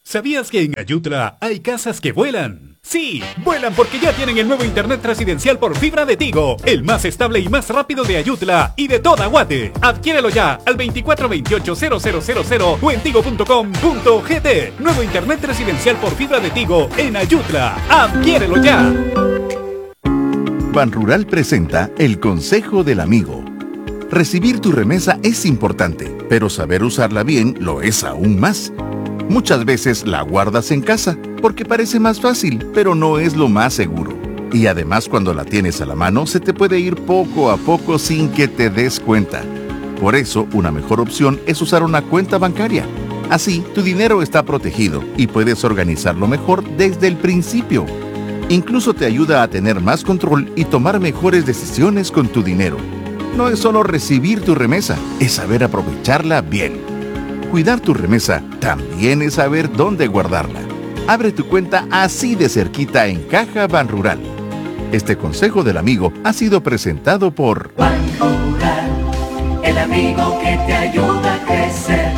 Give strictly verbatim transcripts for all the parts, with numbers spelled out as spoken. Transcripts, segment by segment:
¿Sabías que en Ayutla hay casas que vuelan? Sí, vuelan porque ya tienen el nuevo internet residencial por fibra de Tigo, el más estable y más rápido de Ayutla y de toda Guate. Adquiérelo ya al veinticuatro veintiocho cero cero cero cero o en tigo punto com punto gt. Nuevo internet residencial por fibra de Tigo en Ayutla. Adquiérelo ya. Banrural presenta el Consejo del Amigo. Recibir tu remesa es importante, pero saber usarla bien lo es aún más. Muchas veces la guardas en casa porque parece más fácil, pero no es lo más seguro. Y además, cuando la tienes a la mano, se te puede ir poco a poco sin que te des cuenta. Por eso, una mejor opción es usar una cuenta bancaria. Así, tu dinero está protegido y puedes organizarlo mejor desde el principio. Incluso te ayuda a tener más control y tomar mejores decisiones con tu dinero. No es solo recibir tu remesa, es saber aprovecharla bien. Cuidar tu remesa también es saber dónde guardarla. Abre tu cuenta así de cerquita en Caja Banrural. Este consejo del amigo ha sido presentado por Banrural, el amigo que te ayuda a crecer.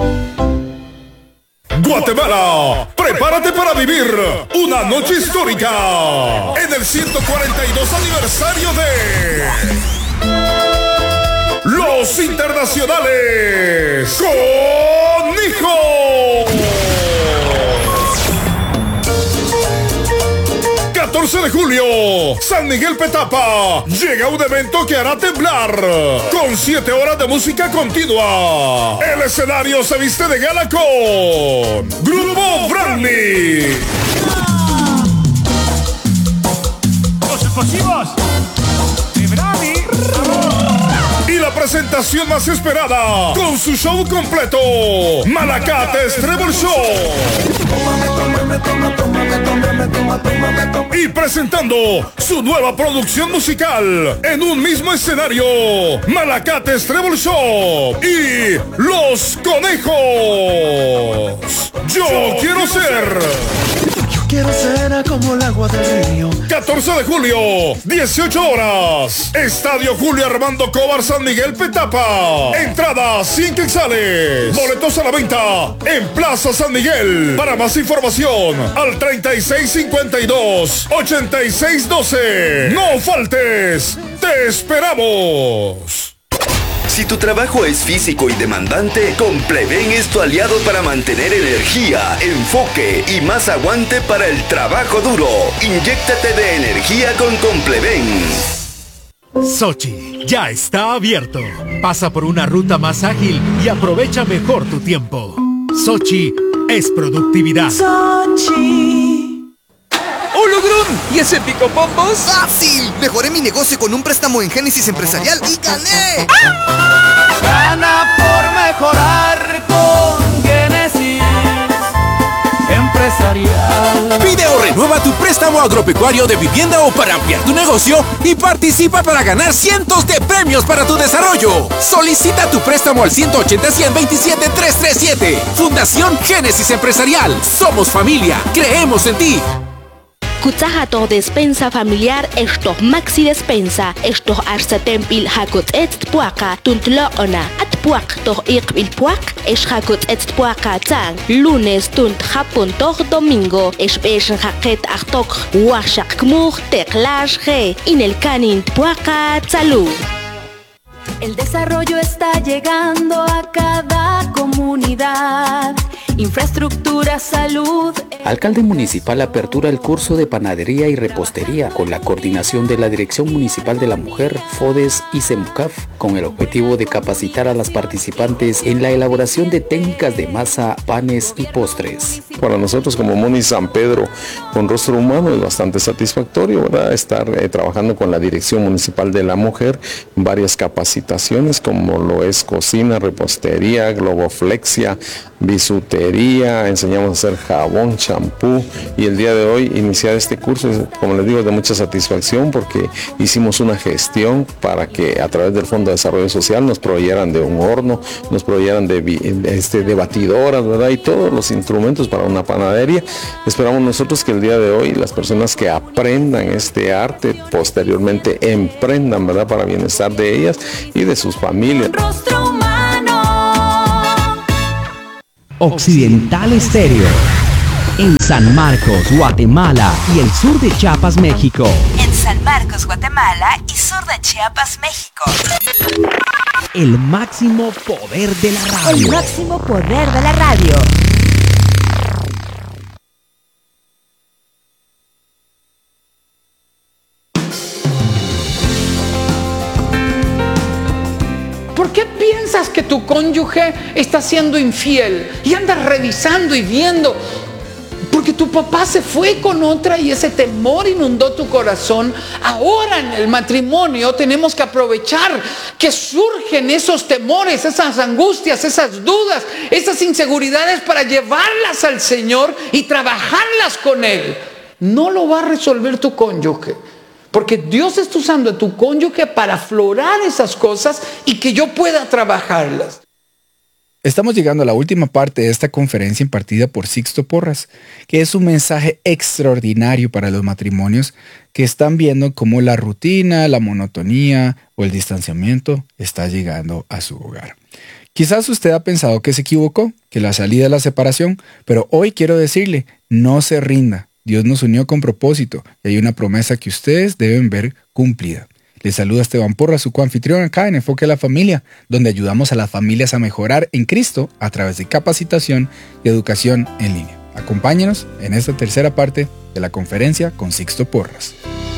Guatemala, prepárate para vivir una noche histórica en el ciento cuarenta y dos aniversario de Los Internacionales Conejo. catorce de julio, San Miguel Petapa llega un evento que hará temblar con siete horas de música continua. El escenario se viste de gala con Grupo Brantley. Los explosivos de Brantley. Y la presentación más esperada con su show completo, Malacates Treble Show. Y presentando su nueva producción musical en un mismo escenario, Malacates Treble Show y Los Conejos. Yo, Yo quiero ser. Quiero ser como el agua del río. catorce de julio, dieciocho horas. Estadio Julio Armando Cobar, San Miguel Petapa. Entrada cien quetzales. Boletos a la venta en Plaza San Miguel. Para más información, al treinta y seis cincuenta y dos, ochenta y seis doce. No faltes. Te esperamos. Si tu trabajo es físico y demandante, Compleven es tu aliado para mantener energía, enfoque y más aguante para el trabajo duro. Inyéctate de energía con Compleven. Sochi ya está abierto. Pasa por una ruta más ágil y aprovecha mejor tu tiempo. Sochi es productividad. Sochi. ¡Hola, Grum! ¿Y ese picopompos? ¡Fácil! Mejoré mi negocio con un préstamo en Génesis Empresarial y gané. ¡Ah! Gana por mejorar con Génesis Empresarial. Pide o renueva tu préstamo agropecuario de vivienda o para ampliar tu negocio y participa para ganar cientos de premios para tu desarrollo. Solicita tu préstamo al ciento ochenta, cien veintisiete, trescientos treinta y siete. Fundación Génesis Empresarial. Somos familia. Creemos en ti. Kutsahato despensa familiar estos maxi despensa estos arsatempil hakut et puaka tuntloona at puak toh iqbil puak es hakut et puaka tang lunes tunt hapun toh domingo es beshen haket achtok washak kmur teklash ge in el canin puaka tsalú. El desarrollo está llegando a cada comunidad. Infraestructura, salud. Alcalde municipal apertura el curso de panadería y repostería con la coordinación de la Dirección Municipal de la Mujer, FODES y CEMUCAF, con el objetivo de capacitar a las participantes en la elaboración de técnicas de masa, panes y postres. Para nosotros como Muni San Pedro con rostro humano es bastante satisfactorio, ¿verdad? Estar eh, trabajando con la Dirección Municipal de la Mujer en varias capacitaciones como lo es cocina, repostería, globoflexia, bisutería, enseñamos a hacer jabón, champú, y el día de hoy iniciar este curso, como les digo, es de mucha satisfacción porque hicimos una gestión para que a través del Fondo de Desarrollo Social nos proveyeran de un horno, nos proveyeran de, este, de batidoras, ¿verdad? Y todos los instrumentos para una panadería. Esperamos nosotros que el día de hoy las personas que aprendan este arte posteriormente emprendan, ¿verdad? Para bienestar de ellas y de sus familias. Occidental Estéreo. En San Marcos, Guatemala y el sur de Chiapas, México. En San Marcos, Guatemala y sur de Chiapas, México. El máximo poder de la radio. El máximo poder de la radio. ¿Por qué piensas que tu cónyuge está siendo infiel? Y andas revisando y viendo. Porque tu papá se fue con otra y ese temor inundó tu corazón. Ahora en el matrimonio tenemos que aprovechar que surgen esos temores, esas angustias, esas dudas, esas inseguridades para llevarlas al Señor y trabajarlas con Él. No lo va a resolver tu cónyuge. Porque Dios está usando a tu cónyuge para aflorar esas cosas y que yo pueda trabajarlas. Estamos llegando a la última parte de esta conferencia impartida por Sixto Porras, que es un mensaje extraordinario para los matrimonios que están viendo cómo la rutina, la monotonía o el distanciamiento está llegando a su hogar. Quizás usted ha pensado que se equivocó, que la salida es la separación, pero hoy quiero decirle, no se rinda. Dios nos unió con propósito y hay una promesa que ustedes deben ver cumplida. Les saluda Esteban Porras, su coanfitrión acá en Enfoque a la Familia, donde ayudamos a las familias a mejorar en Cristo a través de capacitación y educación en línea. Acompáñenos en esta tercera parte de la conferencia con Sixto Porras.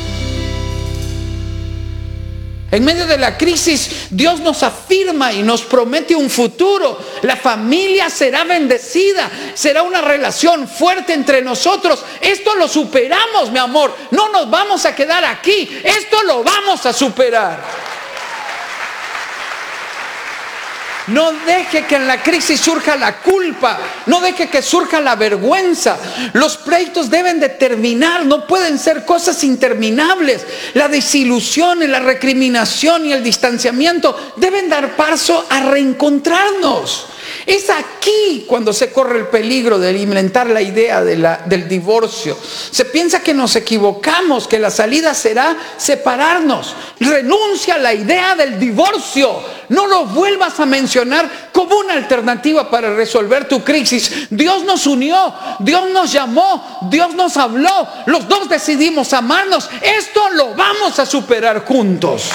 En medio de la crisis, Dios nos afirma y nos promete un futuro. La familia será bendecida, será una relación fuerte entre nosotros. Esto lo superamos, mi amor. No nos vamos a quedar aquí. Esto lo vamos a superar. No deje que en la crisis surja la culpa. No deje que surja la vergüenza. Los pleitos deben de terminar. No pueden ser cosas interminables. La desilusión, la recriminación y el distanciamiento deben dar paso a reencontrarnos. Es aquí cuando se corre el peligro de alimentar la idea de la, del divorcio. Se piensa que nos equivocamos, que la salida será separarnos. Renuncia a la idea del divorcio. No lo vuelvas a mencionar como una alternativa para resolver tu crisis. Dios nos unió, Dios nos llamó, Dios nos habló. Los dos decidimos amarnos. Esto lo vamos a superar juntos.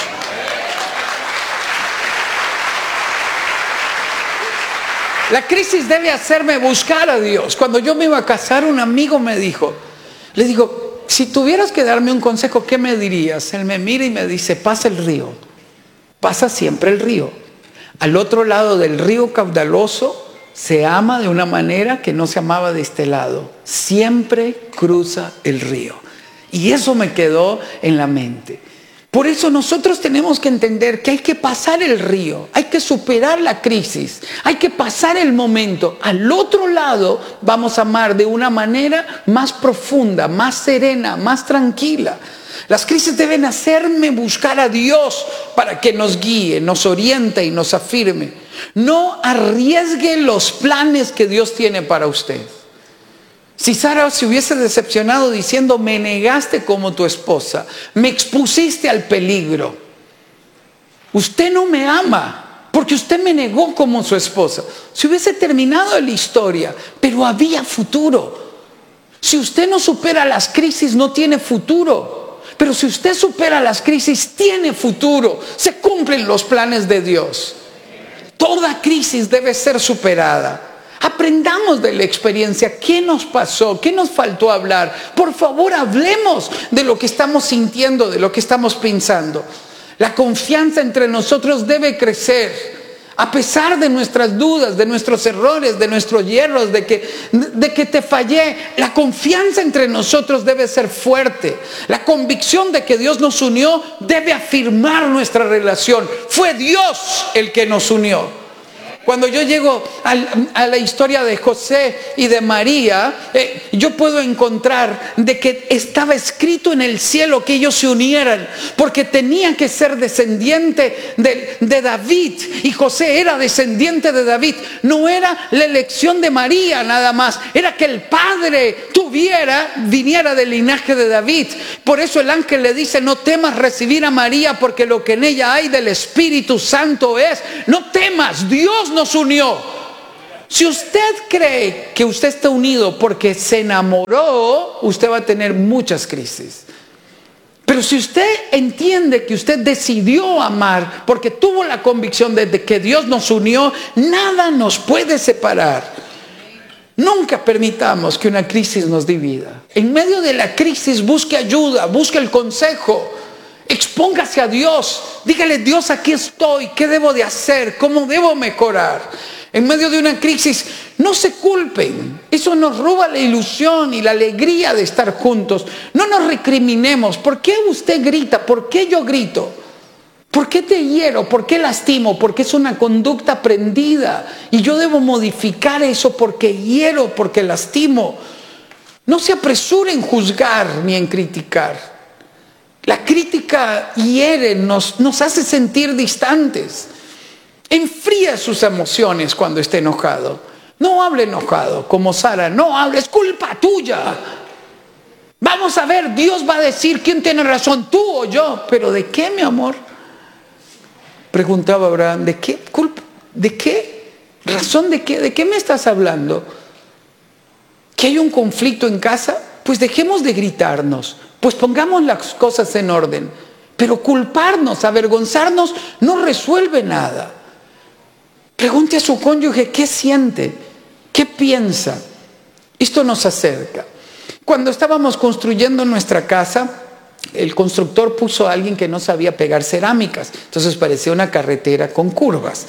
La crisis debe hacerme buscar a Dios. Cuando yo me iba a casar, un amigo me dijo, le digo, si tuvieras que darme un consejo, ¿qué me dirías? Él me mira y me dice, pasa el río, pasa siempre el río. Al otro lado del río caudaloso se ama de una manera que no se amaba de este lado. Siempre cruza el río. Y eso me quedó en la mente. Por eso nosotros tenemos que entender que hay que pasar el río, hay que superar la crisis, hay que pasar el momento. Al otro lado vamos a amar de una manera más profunda, más serena, más tranquila. Las crisis deben hacerme buscar a Dios para que nos guíe, nos oriente y nos afirme. No arriesgue los planes que Dios tiene para usted. Si Sara se hubiese decepcionado diciendo, me negaste como tu esposa, me expusiste al peligro. Usted no me ama porque usted me negó como su esposa. Se hubiese terminado la historia, pero había futuro. Si usted no supera las crisis, no tiene futuro. Pero si usted supera las crisis, tiene futuro. Se cumplen los planes de Dios. Toda crisis debe ser superada. Aprendamos de la experiencia. ¿Qué nos pasó? ¿Qué nos faltó hablar? Por favor, hablemos de lo que estamos sintiendo, de lo que estamos pensando. La confianza entre nosotros debe crecer. A pesar de nuestras dudas, de nuestros errores, de nuestros hierros, de que, de que te fallé, la confianza entre nosotros debe ser fuerte. La convicción de que Dios nos unió debe afirmar nuestra relación. Fue Dios el que nos unió. Cuando yo llego a, a la historia de José y de María, eh, yo puedo encontrar de que estaba escrito en el cielo que ellos se unieran, porque tenían que ser descendiente de, de David, y José era descendiente de David. No era la elección de María nada más, era que el padre tuviera, viniera del linaje de David. Por eso el ángel le dice, no temas recibir a María, porque lo que en ella hay del Espíritu Santo es. No temas, Dios nos unió. Si usted cree que usted está unido porque se enamoró, usted va a tener muchas crisis. Pero si usted entiende que usted decidió amar porque tuvo la convicción de que Dios nos unió, nada nos puede separar. Nunca permitamos que una crisis nos divida. En medio de la crisis busque ayuda, busque el consejo, expóngase a Dios, dígale: Dios, aquí estoy, ¿qué debo de hacer? ¿Cómo debo mejorar? En medio de una crisis, no se culpen. Eso nos roba la ilusión y la alegría de estar juntos. No nos recriminemos. ¿Por qué usted grita? ¿Por qué yo grito? ¿Por qué te hiero? ¿Por qué lastimo? Porque es una conducta aprendida. Y yo debo modificar eso porque hiero, porque lastimo. No se apresure en juzgar ni en criticar. La crítica hiere, nos, nos hace sentir distantes. Enfría sus emociones cuando esté enojado. No hable enojado, como Sara. No hable, es culpa tuya. Vamos a ver, Dios va a decir quién tiene razón, tú o yo. ¿Pero de qué, mi amor? Preguntaba Abraham, ¿de qué culpa? ¿De qué? ¿Razón de qué? ¿De qué me estás hablando? ¿Que hay un conflicto en casa? Pues dejemos de gritarnos. Pues pongamos las cosas en orden. Pero culparnos, avergonzarnos, no resuelve nada. Pregunte a su cónyuge qué siente, qué piensa. Esto nos acerca. Cuando estábamos construyendo nuestra casa, el constructor puso a alguien que no sabía pegar cerámicas. Entonces parecía una carretera con curvas.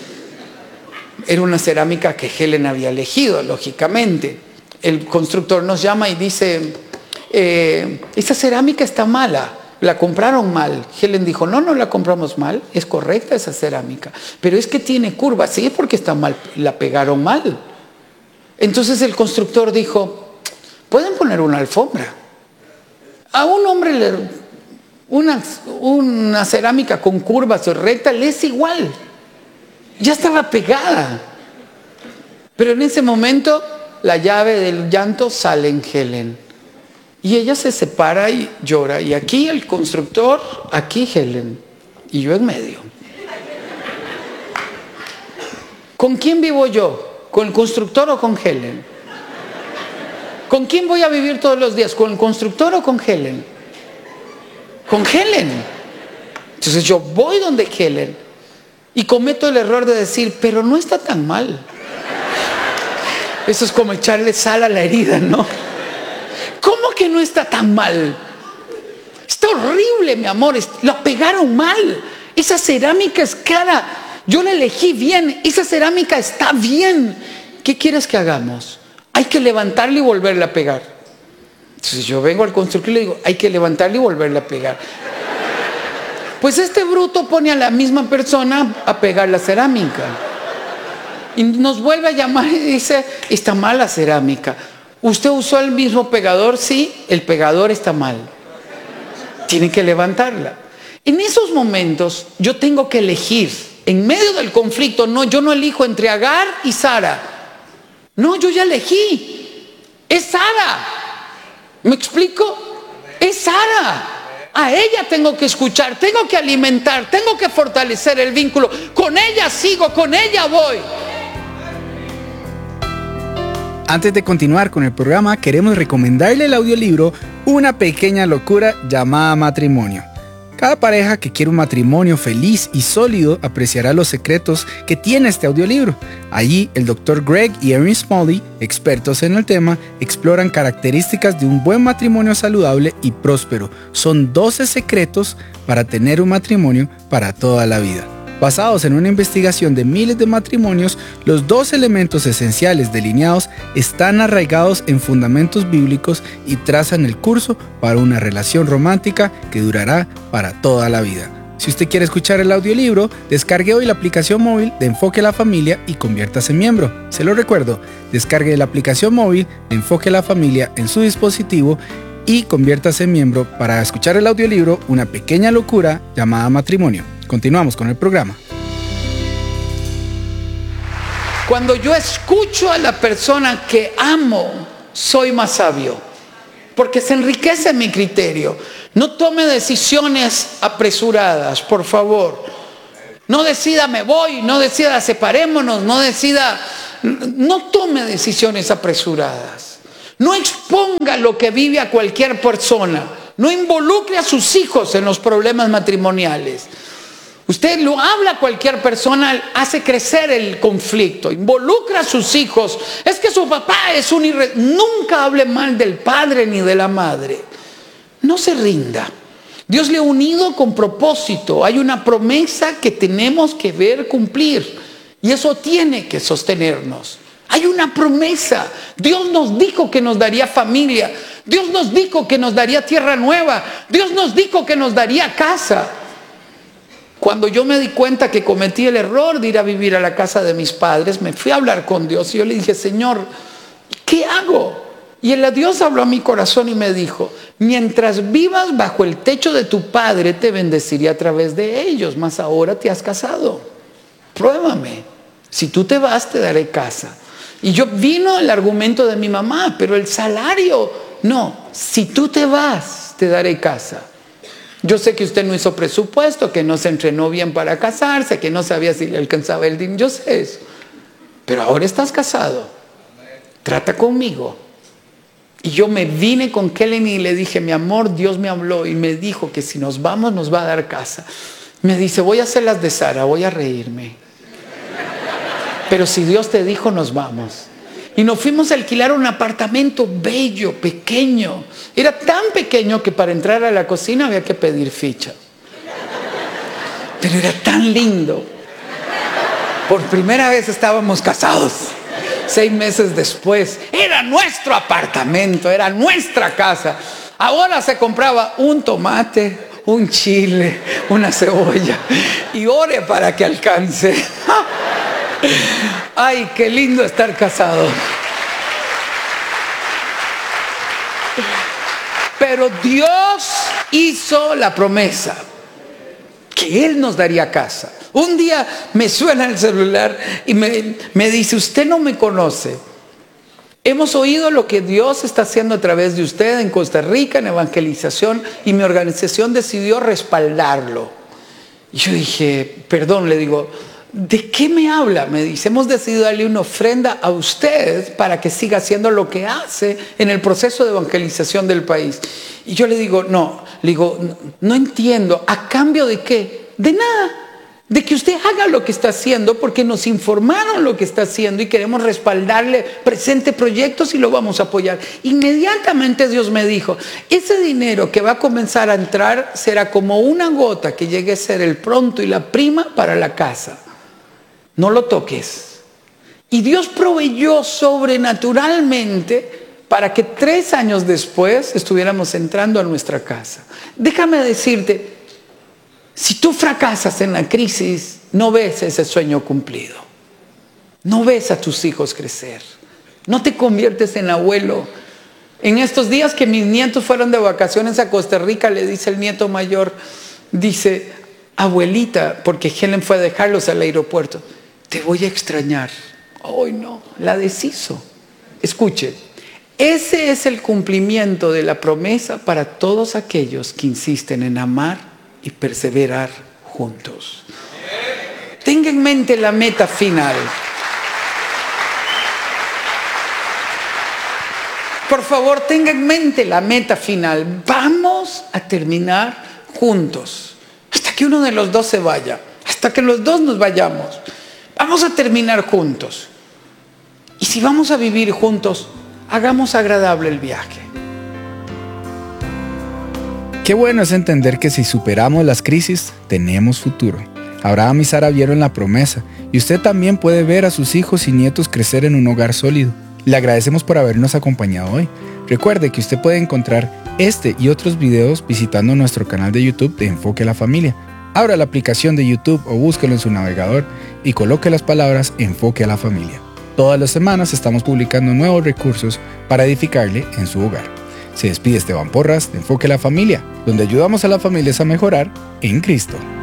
Era una cerámica que Helen había elegido, lógicamente. El constructor nos llama y dice: eh, esta cerámica está mala. La compraron mal. Helen dijo: no, no la compramos mal, es correcta esa cerámica, pero es que tiene curvas. Sí, porque está mal, la pegaron mal. Entonces el constructor dijo: pueden poner una alfombra. A un hombre le, una, una cerámica con curvas o recta le es igual, ya estaba pegada. Pero en ese momento la llave del llanto sale en Helen. Y ella se separa y llora. Y aquí el constructor, aquí Helen. Y yo en medio. ¿Con quién vivo yo? ¿Con el constructor o con Helen? ¿Con quién voy a vivir todos los días? ¿Con el constructor o con Helen? Con Helen. Entonces yo voy donde Helen y cometo el error de decir: pero no está tan mal. Eso es como echarle sal a la herida, ¿no? ¿Cómo que no está tan mal? Está horrible, mi amor. La pegaron mal. Esa cerámica es cara. Yo la elegí bien. Esa cerámica está bien. ¿Qué quieres que hagamos? Hay que levantarla y volverla a pegar. Entonces yo vengo al constructor y le digo: hay que levantarla y volverla a pegar. Pues este bruto pone a la misma persona a pegar la cerámica. Y nos vuelve a llamar y dice: está mal la cerámica. ¿Usted usó el mismo pegador? Sí, el pegador está mal. Tiene que levantarla. En esos momentos yo tengo que elegir. En medio del conflicto, no, yo no elijo entre Agar y Sara. No, yo ya elegí. Es Sara. ¿Me explico? Es Sara. A ella tengo que escuchar, tengo que alimentar, tengo que fortalecer el vínculo. Con ella sigo, con ella voy. Antes de continuar con el programa, queremos recomendarle el audiolibro Una pequeña locura llamada matrimonio. Cada pareja que quiere un matrimonio feliz y sólido apreciará los secretos que tiene este audiolibro. Allí, el doctor Greg y Erin Smalley, expertos en el tema, exploran características de un buen matrimonio saludable y próspero. Son doce secretos para tener un matrimonio para toda la vida. Basados en una investigación de miles de matrimonios, los dos elementos esenciales delineados están arraigados en fundamentos bíblicos y trazan el curso para una relación romántica que durará para toda la vida. Si usted quiere escuchar el audiolibro, descargue hoy la aplicación móvil de Enfoque a la Familia y conviértase en miembro. Se lo recuerdo, descargue la aplicación móvil de Enfoque a la Familia en su dispositivo y conviértase en miembro para escuchar el audiolibro Una pequeña locura llamada matrimonio. Continuamos con el programa. Cuando yo escucho a la persona que amo, soy más sabio, porque se enriquece mi criterio. No tome decisiones apresuradas, por favor. No decida me voy, no decida separémonos, no decida no tome decisiones apresuradas. No exponga lo que vive a cualquier persona. No involucre a sus hijos en los problemas matrimoniales. Usted lo habla a cualquier persona, hace crecer el conflicto, involucra a sus hijos. Es que su papá es un irre... Nunca hable mal del padre ni de la madre. No se rinda. Dios le ha unido con propósito. Hay una promesa que tenemos que ver cumplir. Y eso tiene que sostenernos. Hay una promesa. Dios nos dijo que nos daría familia. Dios nos dijo que nos daría tierra nueva. Dios nos dijo que nos daría casa. Cuando yo me di cuenta que cometí el error de ir a vivir a la casa de mis padres, me fui a hablar con Dios y yo le dije, Señor, ¿qué hago? Y el Dios habló a mi corazón y me dijo, mientras vivas bajo el techo de tu padre, te bendeciré a través de ellos, mas ahora te has casado. Pruébame. Si tú te vas, te daré casa. Y yo vino el argumento de mi mamá, pero el salario, no. Si tú te vas, te daré casa. Yo sé que usted no hizo presupuesto, que no se entrenó bien para casarse, que no sabía si le alcanzaba el dinero. Yo sé eso. Pero ahora estás casado. Trata conmigo. Y yo me vine con Kellen y le dije, mi amor, Dios me habló y me dijo que si nos vamos nos va a dar casa. Me dice, voy a hacer las de Sara, voy a reírme. Pero si Dios te dijo, nos vamos. Y nos fuimos a alquilar un apartamento bello, pequeño. Era tan pequeño que para entrar a la cocina había que pedir ficha. Pero era tan lindo. Por primera vez estábamos casados. Seis meses después, era nuestro apartamento, era nuestra casa. Ahora se compraba un tomate, un chile, una cebolla. Y ore para que alcance. Ay, qué lindo estar casado. Pero Dios hizo la promesa que Él nos daría casa. Un día me suena el celular y me, me dice, usted no me conoce. Hemos oído lo que Dios está haciendo a través de usted en Costa Rica, en evangelización, y mi organización decidió respaldarlo. Y yo dije, perdón, le digo, ¿de qué me habla? Me dice, hemos decidido darle una ofrenda a usted para que siga haciendo lo que hace en el proceso de evangelización del país. Y yo le digo, no, le digo, no, no entiendo, ¿a cambio de qué? De nada, de que usted haga lo que está haciendo porque nos informaron lo que está haciendo y queremos respaldarle, presente proyectos y lo vamos a apoyar. Inmediatamente Dios me dijo, ese dinero que va a comenzar a entrar será como una gota que llegue a ser el pronto y la prima para la casa. No lo toques. Y Dios proveyó sobrenaturalmente para que tres años después estuviéramos entrando a nuestra casa. Déjame decirte, si tú fracasas en la crisis, no ves ese sueño cumplido. No ves a tus hijos crecer. No te conviertes en abuelo. En estos días que mis nietos fueron de vacaciones a Costa Rica, le dice el nieto mayor, dice, abuelita, porque Helen fue a dejarlos al aeropuerto, te voy a extrañar. Hoy no, la deshizo. Escuche, ese es el cumplimiento de la promesa para todos aquellos que insisten en amar y perseverar juntos. Tenga en mente la meta final. Por favor, tenga en mente la meta final. Vamos a terminar juntos. Hasta que uno de los dos se vaya. Hasta que los dos nos vayamos. Vamos a terminar juntos. Y si vamos a vivir juntos, hagamos agradable el viaje. Qué bueno es entender que si superamos las crisis, tenemos futuro. Abraham y Sara vieron la promesa y usted también puede ver a sus hijos y nietos crecer en un hogar sólido. Le agradecemos por habernos acompañado hoy. Recuerde que usted puede encontrar este y otros videos visitando nuestro canal de YouTube de Enfoque a la Familia. Abra la aplicación de YouTube o búsquelo en su navegador y coloque las palabras Enfoque a la Familia. Todas las semanas estamos publicando nuevos recursos para edificarle en su hogar. Se despide Esteban Porras de Enfoque a la Familia, donde ayudamos a las familias a mejorar en Cristo.